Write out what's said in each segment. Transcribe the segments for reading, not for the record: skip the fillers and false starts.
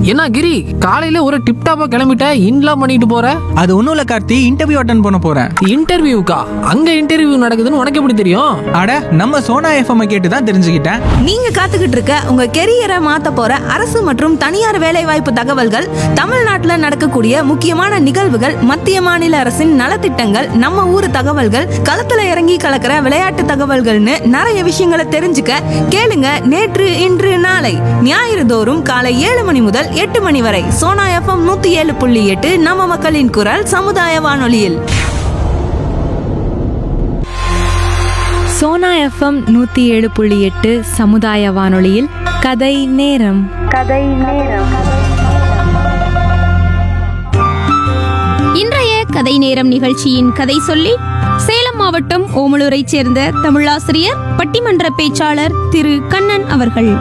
என்ன கிரி, காலையில ஒரு டிப்டாப்பா கிளம்பிட்ட, இன்லாம் பண்ணிட்டு போற? அது ஒன்றும் இல்லை கார்த்தி, இன்டர்வியூ அட்டன் பண்ண போகிறேன். இன்டர்வியூக்கா? அங்க இன்டர்வியூ நடக்குதுன்னு உனக்கு எப்படி தெரியும்? அட, நம்ம சோனா எஃப்எம் கேட்டு தான் தெரிஞ்சுக்கிட்டேன். நீங்க காத்துக்கிட்டு இருக்க உங்க கெரியரை மாத்த போற அரசு மற்றும் தனியார் வேலைவாய்ப்பு தகவல்கள், தமிழ்நாட்டுல நடக்கக்கூடிய முக்கியமான நிகழ்வுகள், மத்திய மாநில அரசின் நலத்திட்டங்கள், நம்ம ஊர் தகவல்கள், களத்துல இறங்கி கலக்கிற விளையாட்டு தகவல்கள்னு நிறைய விஷயங்களை தெரிஞ்சுக்க கேளுங்க நேற்று இன்று நாளை ஞாயிறு தோறும் காலை 7 மணி முதல் 8 மணி வரை சோனா எஃப்எம் 107.8 நம்ம மக்களின் குரல் சமுதாய வானொலியில். சோனா எஃப்எம் 107.8 சமுதாய வானொலியில் கதை நேரம். இன்றைய கதை நேரம் நிகழ்ச்சியின் கதை சொல்லி சேலம் மாவட்டம் ஓமலூரைச் சேர்ந்த தமிழாசிரியர், பட்டிமன்ற பேச்சாளர் திரு கண்ணன் அவர்கள்.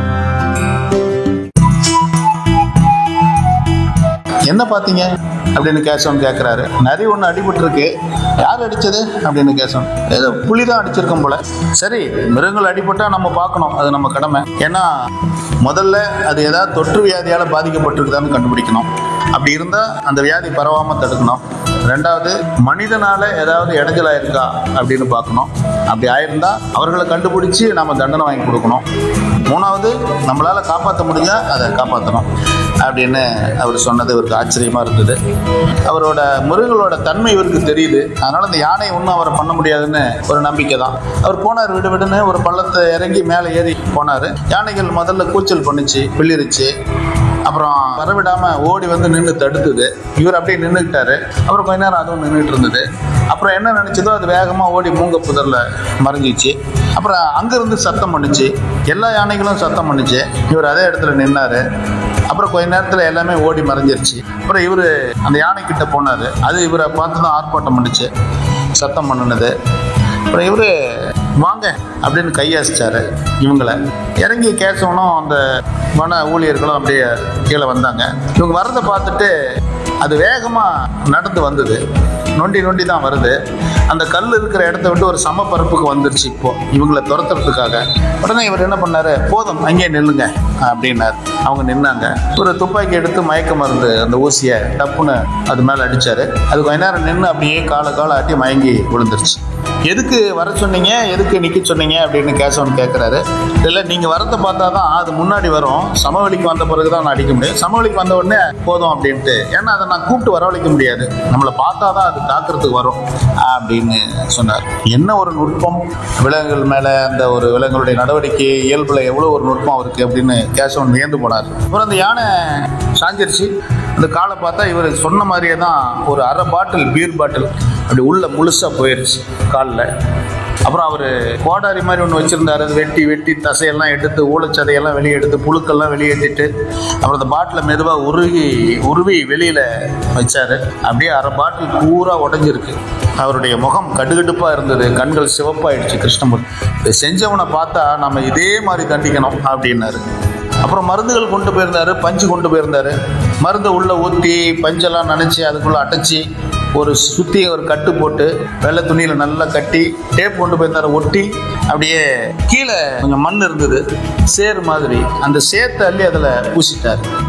என்ன பார்த்தீங்க அப்படின்னு கேசவன் கேட்குறாரு. நிறைய ஒன்று அடிபட்டு இருக்கு. யார் அடித்தது அப்படின்னு கேசவன். ஏதோ புலி தான் அடிச்சிருக்கோம் போல. சரி, மிருகங்கள் அடிபட்டால் நம்ம பார்க்கணும், அது நம்ம கடமை. ஏன்னா முதல்ல அது ஏதாவது தொற்று வியாதியால் பாதிக்கப்பட்டிருக்குதான்னு கண்டுபிடிக்கணும். அப்படி இருந்தால் அந்த வியாதி பரவாமல் தடுக்கணும். ரெண்டாவது, மனிதனால ஏதாவது இடைஞ்சலாக இருக்கா அப்படின்னு பார்க்கணும். அப்படி ஆயிருந்தா அவர்களை கண்டுபிடிச்சி நம்ம தண்டனை வாங்கி கொடுக்கணும். மூணாவது, நம்மளால் காப்பாற்ற முடிஞ்சால் அதை காப்பாற்றணும் அப்படின்னு அவர் சொன்னது இவருக்கு ஆச்சரியமாக இருந்தது. அவரோட மிருகங்களோட தன்மை இவருக்கு தெரியுது. அதனால் அந்த யானை ஒன்றும் அவரை பண்ண முடியாதுன்னு ஒரு நம்பிக்கை தான். அவர் போனார், விடு விடுன்னு ஒரு பள்ளத்தை இறங்கி மேலே ஏறி போனார். யானைகள் முதல்ல கூச்சல் பண்ணிச்சு, பிள்ளிருச்சு. அப்புறம் வரவிடாமல் ஓடி வந்து நின்று தடுத்துது. இவர் அப்படியே நின்றுக்கிட்டாரு. அப்புறம் கொஞ்ச நேரம் அதுவும் நின்றுட்டு இருந்தது. அப்புறம் என்ன நினச்சதோ அது வேகமாக ஓடி மூங்க புதரில் மறைஞ்சிச்சு. அப்புறம் அங்கேருந்து சத்தம் பண்ணிச்சு. எல்லா யானைகளும் சத்தம் பண்ணிச்சு. இவர் அதே இடத்துல நின்னார். அப்புறம் கொஞ்ச நேரத்தில் எல்லாமே ஓடி மறைஞ்சிருச்சு. அப்புறம் இவர் அந்த யானைக்கிட்ட போனார். அது இவரை பார்த்து தான் ஆர்ப்பாட்டம் பண்ணிச்சு, சத்தம் பண்ணினது. அப்புறம் இவர் வாங்க அப்படின்னு கையாசிச்சார் இவங்களை. இறங்கி கேசவனும் அந்த வன ஊழியர்களும் அப்படியே கீழே வந்தாங்க. இவங்க வர்றதை பார்த்துட்டு அது வேகமாக நடந்து வந்தது. நொண்டி நொண்டி தான் வருது. அந்த கல் இருக்கிற இடத்த விட்டு ஒரு சமப்பரப்புக்கு வந்துருச்சு இப்போ இவங்களை துரத்துறதுக்காக. உடனே இவர் என்ன பண்ணார், போதும் அங்கேயே நில்லுங்க அப்படின்னார். அவங்க நின்னாங்க. ஒரு துப்பாக்கி எடுத்து மயக்க மருந்து அந்த ஊசியை டப்புன்னு அது மேலே அடித்தார். அது கொஞ்ச நேரம் நின்று அப்படியே காலை ஆட்டி மயங்கி விழுந்துருச்சு. எதுக்கு வர சொன்னீங்க, எதுக்கு நிற்க சொன்னீங்க அப்படின்னு கேசவன் கேட்குறாரு. இல்லை, நீங்கள் வரத்தை பார்த்தா தான் அது முன்னாடி வரும். சமவெளிக்கு வந்த பிறகு தான் நான் அடிக்க முடியும். சமவெளிக்கு வந்த உடனே போதும் அப்படின்ட்டு. ஏன்னா அதை நான் கூப்பிட்டு வரவழைக்க முடியாது, நம்மளை பார்த்தா தான் அது தாக்குறதுக்கு வரும் அப்படின்னு சொன்னார். என்ன ஒரு நுட்பம் விலங்குகள் மேலே, அந்த ஒரு விலங்குகளுடைய நடவடிக்கை இயல்புல எவ்வளோ ஒரு நுட்பம் அவருக்கு அப்படின்னு கேசவன் வியந்து போனார். அப்புறம் அந்த யானை சாஞ்சிருச்சு. அந்த காலை பார்த்தா இவர் சொன்ன மாதிரியே தான் ஒரு அரை பாட்டில் பீர் பாட்டில் அப்படி உள்ள முழுசாக போயிடுச்சு காலில். அப்புறம் அவர் கோடாரி மாதிரி ஒன்று வச்சுருந்தார். அது வெட்டி தசையெல்லாம் எடுத்து, ஊழச்சதையெல்லாம் வெளியே எடுத்து, புழுக்கெல்லாம் வெளியேற்றிட்டு அப்புறம் அந்த பாட்டிலை மெதுவாக உருவி வெளியில் வச்சார். அப்படியே அரை பாட்டில் பூரா உடஞ்சிருக்கு. அவருடைய முகம் கடுகடுப்பாக இருந்தது. கண்கள் சிவப்பாயிடுச்சு. கிருஷ்ணமூர்த்தி, இதை செஞ்சவனை பார்த்தா நம்ம இதே மாதிரி தண்டிக்கணும் அப்படின்னாரு. அப்புறம் மருந்துகள் கொண்டு போயிருந்தார், பஞ்சு கொண்டு போயிருந்தார். மருந்தை உள்ளே ஊற்றி பஞ்செல்லாம் நினச்சி அதுக்குள்ளே அடைச்சி ஒரு சுற்றி ஒரு கட்டு போட்டு வெள்ளை துணியில் நல்லா கட்டி டேப் கொண்டு போயிருந்தார், ஒட்டி. அப்படியே கீழே கொஞ்சம் மண் இருந்தது, சேர் மாதிரி. அந்த சேத்தை அள்ளி அதில் பூசிட்டார்.